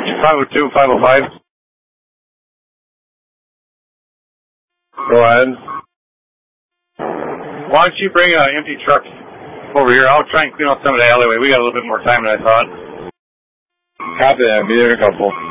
502, 505. Go ahead. Why don't you bring empty trucks over here? I'll try and clean up some of the alleyway. We got a little bit more time than I thought. Copy that. Be there in a couple.